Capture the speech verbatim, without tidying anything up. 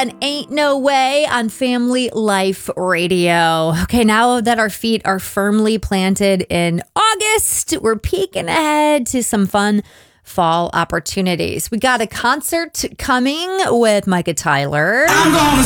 and Ain't No Way on Family Life Radio. Okay, now that our feet are firmly planted in August, we're peeking ahead to some fun fall opportunities. We got a concert coming with Micah Tyler. I'm gonna